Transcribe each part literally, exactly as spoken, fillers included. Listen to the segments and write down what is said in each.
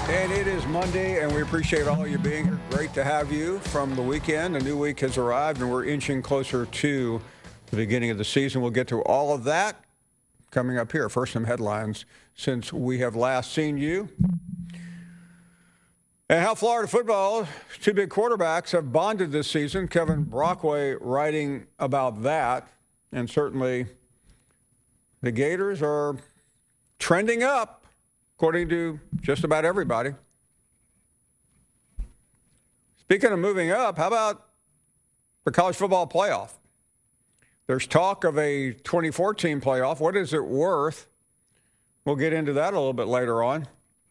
And it is Monday, and we appreciate all you being here. Great to have you from the weekend. A new week has arrived, and we're inching closer to the beginning of the season. We'll get to all of that coming up here. First, some headlines since we have last seen you. And how Florida football, two big quarterbacks, have bonded this season. Kevin Brockway writing about that. And certainly the Gators are trending up, according to just about everybody. Speaking of moving up, how about the college football playoff? There's talk of a twenty fourteen playoff. What is it worth? We'll get into that a little bit later on.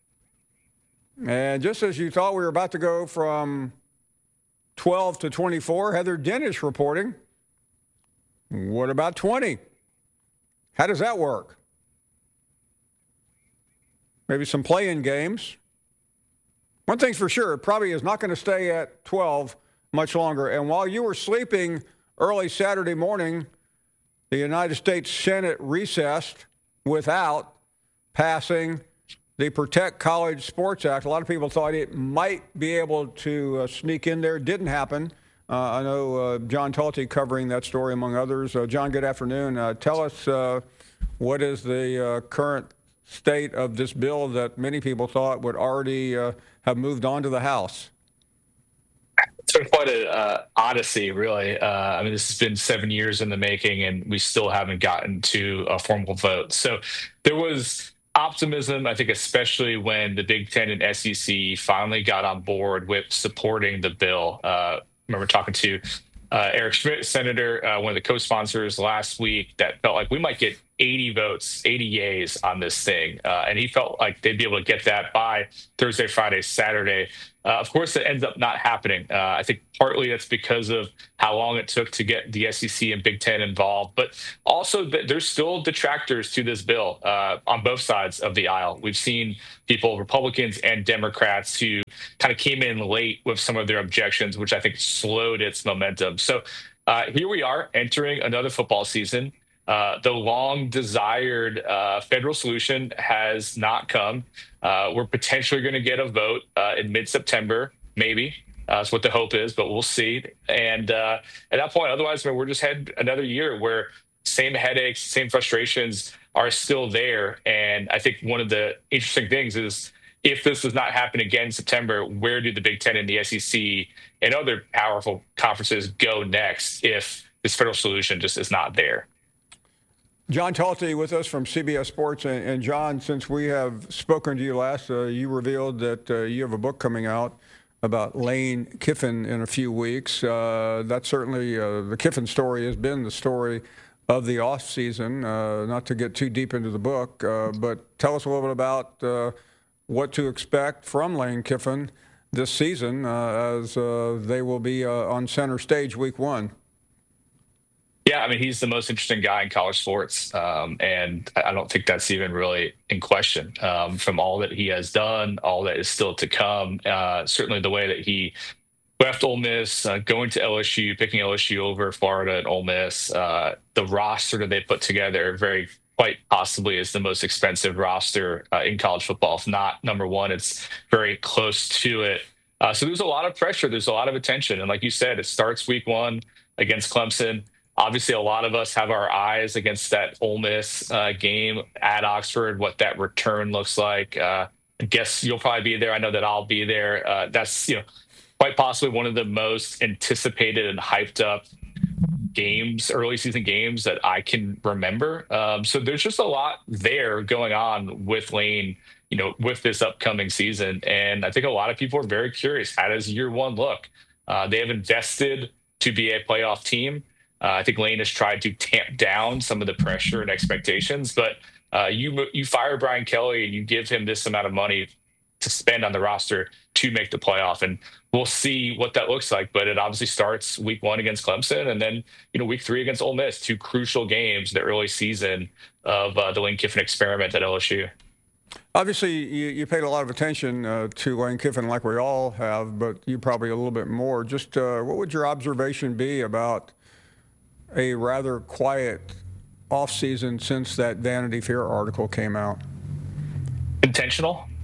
And just as you thought we were about to go from twelve to twenty-four, Heather Dennis reporting. What about twenty? How does that work? Maybe some play-in games. One thing's for sure, it probably is not going to stay at twelve much longer. And while you were sleeping early Saturday morning, the United States Senate recessed without passing the Protect College Sports Act. A lot of people thought it might be able to uh, sneak in there. It didn't happen. Uh, I know uh, John Talty covering that story, among others. Uh, John, good afternoon. Uh, tell us uh, what is the uh, current state of this bill that many people thought would already uh, have moved on to the House? It's been quite an uh, odyssey, really. Uh, I mean, this has been seven years in the making, and we still haven't gotten to a formal vote. So there was optimism, I think, especially when the Big Ten and S E C finally got on board with supporting the bill. Uh, I remember talking to uh, Eric Schmidt, Senator, uh, one of the co-sponsors last week, that felt like we might get eighty votes, eighty yays on this thing. Uh, and he felt like they'd be able to get that by Thursday, Friday, Saturday. Uh, of course, it ends up not happening. Uh, I think partly it's because of how long it took to get the S E C and Big Ten involved, but also that there's still detractors to this bill uh, on both sides of the aisle. We've seen people, Republicans and Democrats, who kind of came in late with some of their objections, which I think slowed its momentum. So uh, here we are entering another football season. Uh, the long-desired uh, federal solution has not come. Uh, we're potentially going to get a vote uh, in mid-September, maybe. Uh, that's what the hope is, but we'll see. And uh, at that point, otherwise, I mean, we're just heading another year where same headaches, same frustrations are still there. And I think one of the interesting things is, if this does not happen again in September, where do the Big Ten and the S E C and other powerful conferences go next if this federal solution just is not there? John Talty with us from C B S Sports. And, and John, since we have spoken to you last, uh, you revealed that uh, you have a book coming out about Lane Kiffin in a few weeks. Uh, that certainly, uh, the Kiffin story has been the story of the offseason. Uh, not to get too deep into the book, uh, but tell us a little bit about uh, what to expect from Lane Kiffin this season uh, as uh, they will be uh, on center stage week one. Yeah, I mean, he's the most interesting guy in college sports, um, and I don't think that's even really in question. Um, from all that he has done, all that is still to come, uh, certainly the way that he left Ole Miss, uh, going to L S U, picking L S U over Florida and Ole Miss, uh, the roster that they put together, very quite possibly is the most expensive roster uh, in college football. If not number one, it's very close to it. Uh, so there's a lot of pressure. There's a lot of attention. And like you said, it starts week one against Clemson. Obviously, a lot of us have our eyes against that Ole Miss uh, game at Oxford, what that return looks like. Uh, I guess you'll probably be there. I know that I'll be there. Uh, that's, you know, quite possibly one of the most anticipated and hyped up games, early season games that I can remember. Um, so there's just a lot there going on with Lane, you know, with this upcoming season. And I think a lot of people are very curious. How does year one look? Uh, they have invested to be a playoff team. Uh, I think Lane has tried to tamp down some of the pressure and expectations, but uh, you you fire Brian Kelly and you give him this amount of money to spend on the roster to make the playoff, and we'll see what that looks like. But it obviously starts week one against Clemson, and then you know week three against Ole Miss, two crucial games in the early season of uh, the Lane Kiffin experiment at L S U. Obviously, you, you paid a lot of attention uh, to Lane Kiffin, like we all have, but you probably a little bit more. Just uh, what would your observation be about a rather quiet offseason since that Vanity Fair article came out? Intentional.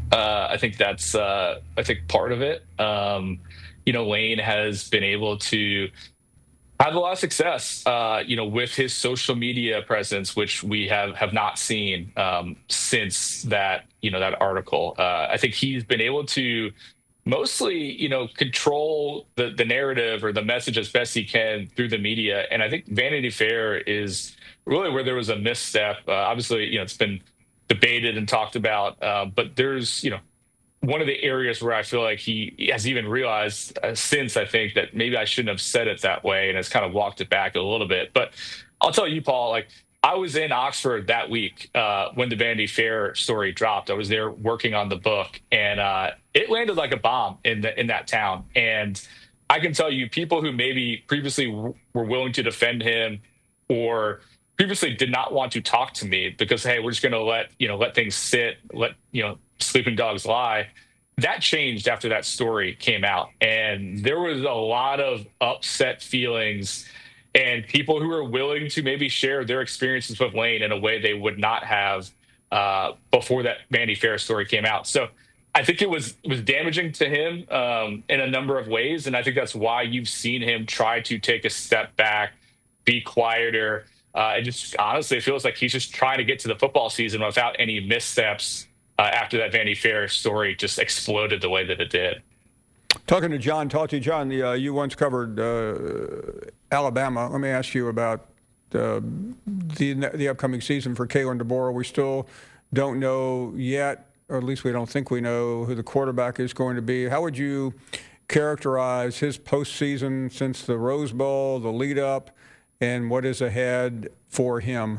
Uh, I think that's uh, I think part of it. Um, you know, Lane has been able to have a lot of success, uh, you know, with his social media presence, which we have have not seen um, since that you know that article. Uh, I think he's been able to mostly, you know, control the the narrative or the message as best he can through the media. And I think Vanity Fair is really where there was a misstep. Uh, obviously, you know, it's been debated and talked about, uh, but there's, you know, one of the areas where I feel like he has even realized uh, since I think that maybe I shouldn't have said it that way and has kind of walked it back a little bit. But I'll tell you, Paul, like I was in Oxford that week uh, when the Vanity Fair story dropped. I was there working on the book, and uh, it landed like a bomb in the, in that town. And I can tell you, people who maybe previously w- were willing to defend him or previously did not want to talk to me because, hey, we're just going to let you know let things sit, let you know sleeping dogs lie. That changed after that story came out, and there was a lot of upset feelings and people who were willing to maybe share their experiences with Lane in a way they would not have uh, before that Vanity Fair story came out. So I think it was it was damaging to him um, in a number of ways, and I think that's why you've seen him try to take a step back, be quieter. Uh, it just honestly it feels like he's just trying to get to the football season without any missteps uh, after that Vanity Fair story just exploded the way that it did. Talking to John Talty. John, uh, you once covered uh, Alabama. Let me ask you about uh, the the upcoming season for Kalen DeBoer. We still don't know yet, or at least we don't think we know who the quarterback is going to be. How would you characterize his postseason since the Rose Bowl, the lead up, and what is ahead for him?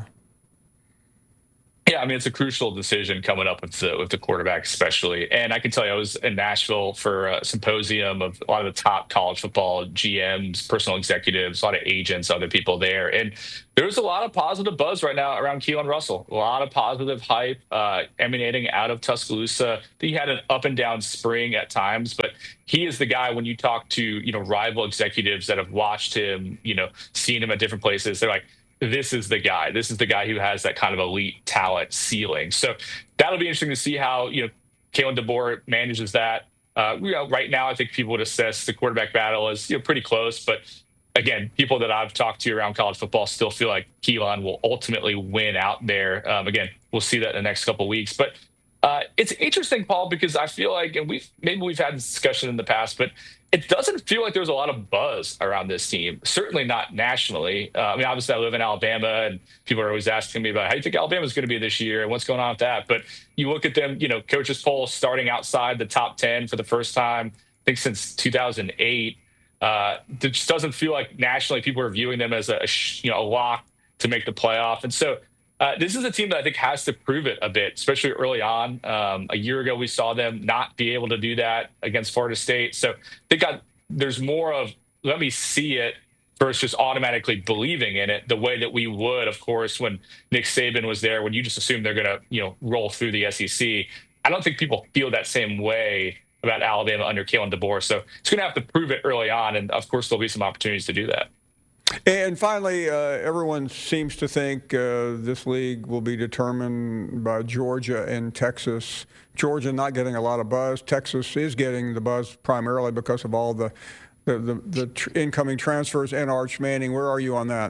Yeah, I mean it's a crucial decision coming up with the with the quarterback, especially. And I can tell you, I was in Nashville for a symposium of a lot of the top college football G Ms, personal executives, a lot of agents, other people there, and there's a lot of positive buzz right now around Keelan Russell. A lot of positive hype uh, emanating out of Tuscaloosa. He had an up and down spring at times, but he is the guy when you talk to you know rival executives that have watched him, you know, seen him at different places. They're like, this is the guy. This is the guy who has that kind of elite talent ceiling. So that'll be interesting to see how, you know, Kalen DeBoer manages that. Uh, you know, right now, I think people would assess the quarterback battle as, you know, pretty close. But again, people that I've talked to around college football still feel like Keelan will ultimately win out there. Um, again, we'll see that in the next couple of weeks. But uh, it's interesting, Paul, because I feel like, and we've maybe we've had this discussion in the past, but it doesn't feel like there's a lot of buzz around this team. Certainly not nationally. Uh, I mean, obviously, I live in Alabama, and people are always asking me about how do you think Alabama's going to be this year and what's going on with that. But you look at them, you know, coaches poll starting outside the top ten for the first time, I think since two thousand eight. Uh, it just doesn't feel like nationally people are viewing them as a, you know a lock to make the playoff, and so. Uh, this is a team that I think has to prove it a bit, especially early on. Um, a year ago, we saw them not be able to do that against Florida State. So they got there's more of let me see it versus just automatically believing in it the way that we would, of course, when Nick Saban was there, when you just assume they're going to you know roll through the S E C. I don't think people feel that same way about Alabama under Kalen DeBoer. So it's going to have to prove it early on, and of course there'll be some opportunities to do that. And finally, uh, everyone seems to think uh, this league will be determined by Georgia and Texas. Georgia not getting a lot of buzz. Texas is getting the buzz primarily because of all the the, the, the tr- incoming transfers and Arch Manning. Where are you on that?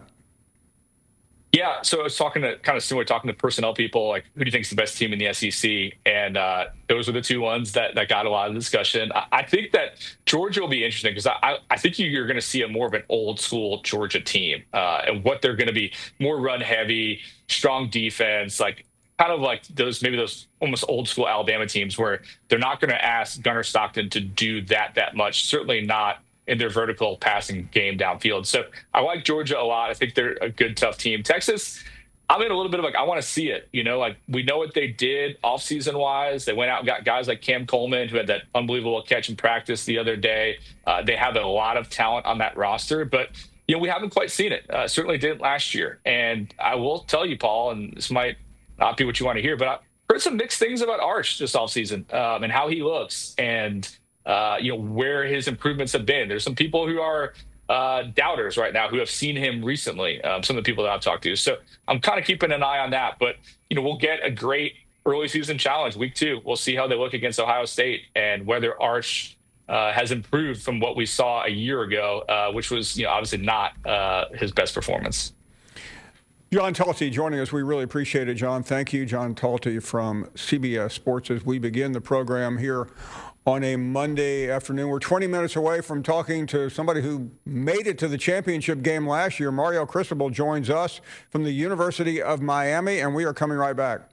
Yeah, so I was talking to kind of similar, talking to personnel people, like who do you think is the best team in the S E C? And uh, those were the two ones that, that got a lot of discussion. I, I think that Georgia will be interesting because I, I think you're going to see a more of an old school Georgia team uh, and what they're going to be more run heavy, strong defense, like kind of like those maybe those almost old school Alabama teams where they're not going to ask Gunnar Stockton to do that that much. Certainly not in their vertical passing game downfield. So I like Georgia a lot. I think they're a good, tough team. Texas, I'm in a little bit of like, I want to see it. You know, like we know what they did offseason wise. They went out and got guys like Cam Coleman, who had that unbelievable catch in practice the other day. Uh, they have a lot of talent on that roster, but you know, we haven't quite seen it. Uh, certainly didn't last year. And I will tell you, Paul, and this might not be what you want to hear, but I heard some mixed things about Arch this offseason um, and how he looks. And Uh, you know, where his improvements have been. There's some people who are uh, doubters right now who have seen him recently, um, some of the people that I've talked to. So I'm kind of keeping an eye on that. But, you know, we'll get a great early season challenge, week two. We'll see how they look against Ohio State and whether Arch uh, has improved from what we saw a year ago, uh, which was, you know, obviously not uh, his best performance. John Talty joining us. We really appreciate it, John. Thank you, John Talty from C B S Sports, as we begin the program here on a Monday afternoon. We're twenty minutes away from talking to somebody who made it to the championship game last year. Mario Cristobal joins us from the University of Miami, and we are coming right back.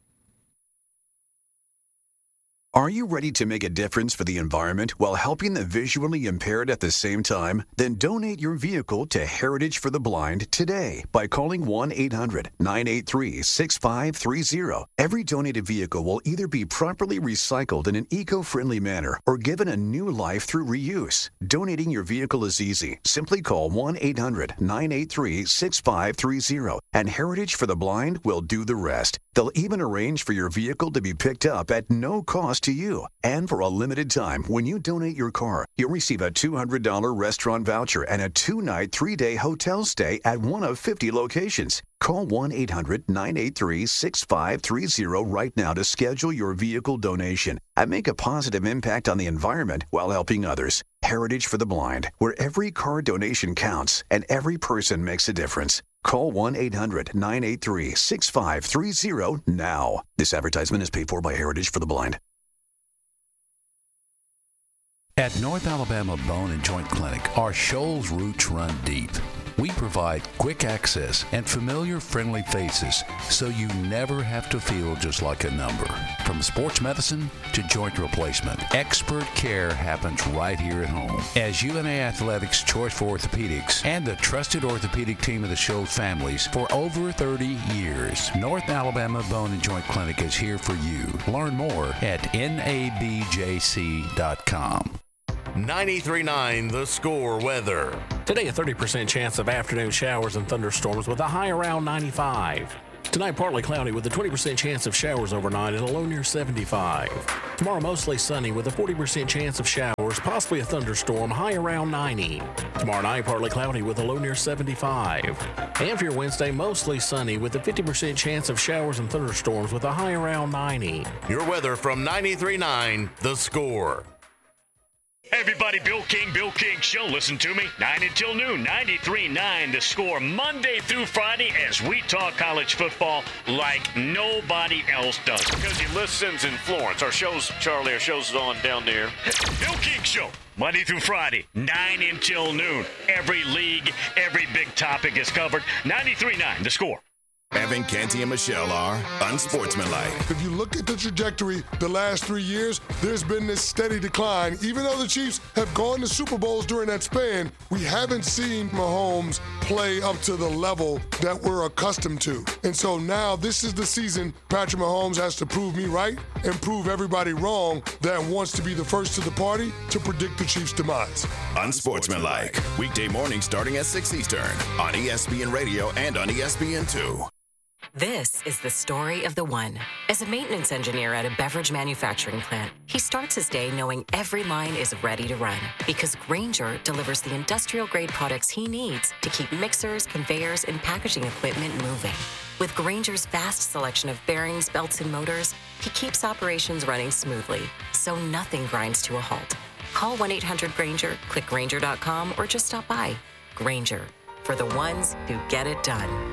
Are you ready to make a difference for the environment while helping the visually impaired at the same time? Then donate your vehicle to Heritage for the Blind today by calling one eight hundred nine eight three six five three zero. Every donated vehicle will either be properly recycled in an eco-friendly manner or given a new life through reuse. Donating your vehicle is easy. Simply call one eight hundred nine eight three six five three zero and Heritage for the Blind will do the rest. They'll even arrange for your vehicle to be picked up at no cost to you. And for a limited time, when you donate your car, you'll receive a two hundred dollars restaurant voucher and a two-night, three-day hotel stay at one of fifty locations. Call one eight hundred nine eight three six five three zero right now to schedule your vehicle donation and make a positive impact on the environment while helping others. Heritage for the Blind, where every car donation counts and every person makes a difference. Call one eight hundred nine eight three six five three zero now. This advertisement is paid for by Heritage for the Blind. At North Alabama Bone and Joint Clinic, our Shoals roots run deep. We provide quick access and familiar, friendly faces so you never have to feel just like a number. From sports medicine to joint replacement, expert care happens right here at home. As U N A Athletics' choice for orthopedics and the trusted orthopedic team of the Shoals families for over thirty years, North Alabama Bone and Joint Clinic is here for you. Learn more at N A B J C dot com. ninety-three point nine The Score weather. Today, a thirty percent chance of afternoon showers and thunderstorms with a high around ninety-five. Tonight, partly cloudy with a twenty percent chance of showers overnight and a low near seventy-five. Tomorrow, mostly sunny with a forty percent chance of showers, possibly a thunderstorm, high around ninety. Tomorrow night, partly cloudy with a low near seventy-five. And for your Wednesday, mostly sunny with a fifty percent chance of showers and thunderstorms with a high around ninety. Your weather from ninety-three point nine The Score. Everybody, Bill King, Bill King Show. Listen to me, nine until noon, ninety-three point nine The Score, Monday through Friday, as we talk college football like nobody else does. Because he listens in Florence. Our show's, Charlie, our show's on down there. Bill King Show, Monday through Friday, nine until noon. Every league, every big topic is covered. ninety-three point nine The Score. Evan, Canty, and Michelle are unsportsmanlike. If you look at the trajectory the last three years, there's been this steady decline. Even though the Chiefs have gone to Super Bowls during that span, we haven't seen Mahomes play up to the level that we're accustomed to. And so now this is the season Patrick Mahomes has to prove me right and prove everybody wrong that wants to be the first to the party to predict the Chiefs' demise. Unsportsmanlike. Weekday morning starting at six Eastern on E S P N Radio and on E S P N two. This is the story of the one. As a maintenance engineer at a beverage manufacturing plant, he starts his day knowing every line is ready to run because Grainger delivers the industrial-grade products he needs to keep mixers, conveyors, and packaging equipment moving. With Grainger's vast selection of bearings, belts, and motors, he keeps operations running smoothly, so nothing grinds to a halt. Call one eight hundred Grainger, click Grainger dot com, or just stop by. Grainger, for the ones who get it done.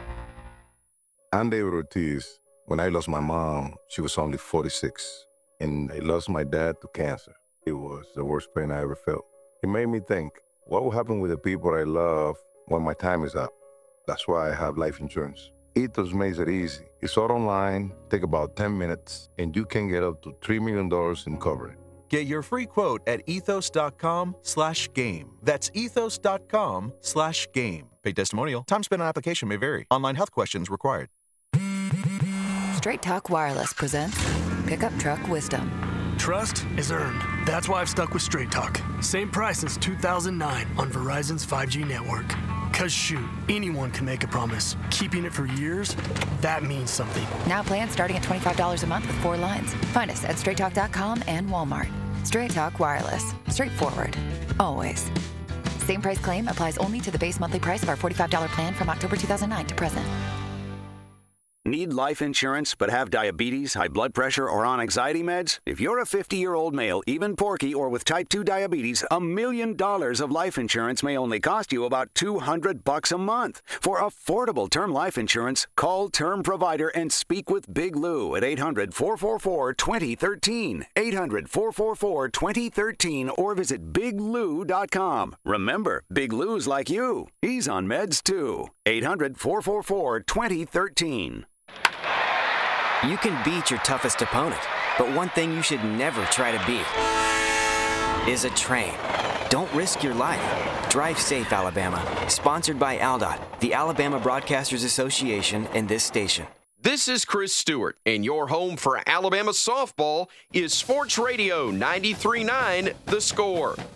I'm David Ortiz. When I lost my mom, she was only forty-six, and I lost my dad to cancer. It was the worst pain I ever felt. It made me think, what will happen with the people I love when my time is up? That's why I have life insurance. Ethos makes it easy. It's all online, take about ten minutes, and you can get up to three million dollars in coverage. Get your free quote at ethos.com slash game. That's ethos.com slash game. Paid testimonial. Time spent on application may vary. Online health questions required. Straight Talk Wireless presents Pickup Truck Wisdom. Trust is earned. That's why I've stuck with Straight Talk. Same price since two thousand nine on Verizon's five G network. Cause shoot, anyone can make a promise. Keeping it for years, that means something. Now plans starting at twenty-five dollars a month with four lines. Find us at straight talk dot com and Walmart. Straight Talk Wireless. Straightforward. Always. Same price claim applies only to the base monthly price of our forty-five dollars plan from October two thousand nine to present. Need life insurance but have diabetes, high blood pressure, or on anxiety meds? If you're a fifty-year-old male, even porky, or with type two diabetes, a million dollars of life insurance may only cost you about two hundred bucks a month. For affordable term life insurance, call Term Provider and speak with Big Lou at eight hundred, four four four, two zero one three, eight hundred, four four four, two zero one three, or visit big lou dot com. Remember, Big Lou's like you. He's on meds too. eight hundred, four four four, two zero one three. You can beat your toughest opponent, but one thing you should never try to beat is a train. Don't risk your life. Drive safe, Alabama. Sponsored by A L D O T, the Alabama Broadcasters Association, and this station. This is Chris Stewart, and your home for Alabama softball is Sports Radio ninety-three point nine The Score.